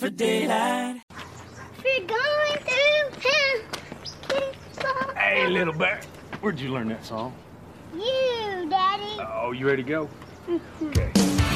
for daylight. We're going through hell. Hey, little bear. Where'd you learn that song? You, Daddy. Oh, you ready to go? Okay.